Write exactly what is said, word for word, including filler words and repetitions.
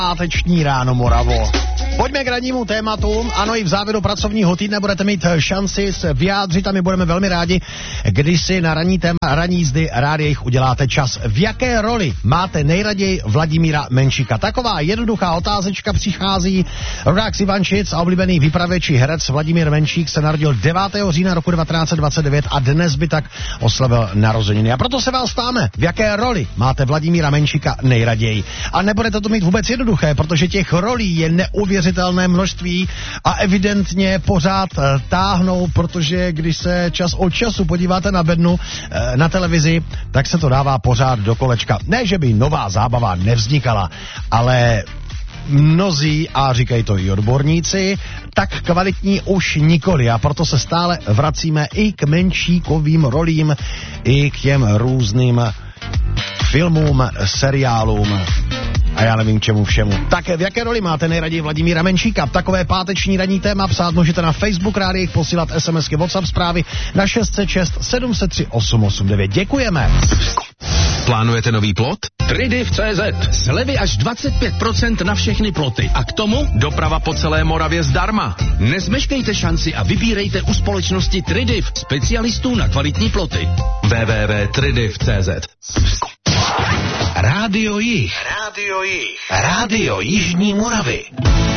Páteční ráno, Moravo. Pojďme k rannímu tématu. Ano, i v závěru pracovního týdne budete mít šanci se vyjádřit a my budeme velmi rádi, když si na ranní téma ranní jízdy rádiích uděláte čas. V jaké roli máte nejraději Vladimíra Menšíka? Taková jednoduchá otázečka přichází. Rodák z Ivančic a oblíbený vypravěč či herec Vladimír Menšík se narodil devátého října roku devatenáct set dvacet devět a dnes by tak oslavil narozeniny. A proto se vás ptáme, v jaké roli máte Vladimíra Menšíka nejraději? A nebudete to mít vůbec jednoduché, protože těch rolí je neuvěřitelné množství a evidentně pořád táhnou, protože když se čas od času podíváte na bednu na televizi, tak se to dává pořád do kolečka. Ne, že by nová zábava nevznikala, ale mnozí, a říkají to i odborníci, tak kvalitní už nikoli a proto se stále vracíme i k Menšíkovým rolím, i k těm různým filmům, seriálům a já nevím čemu všemu. Tak v jaké roli máte nejraději Vladimíra Menšíka? Takové páteční ranní téma psát můžete na Facebook rádiích, posílat SMSky, WhatsApp zprávy na šest set šest sedm set tři osm osm devět. Děkujeme. Plánujete nový plot? Tridiv tečka cé zet. Slevy až dvacet pět procent na všechny ploty. A k tomu doprava po celé Moravě zdarma. Nezmeškejte šanci a vybírejte u společnosti Tridiv, specialistů na kvalitní ploty. w w w tečka tridiv tečka cé zet. Rádio Jih. Rádio Jih. Rádio Jižní Moravy.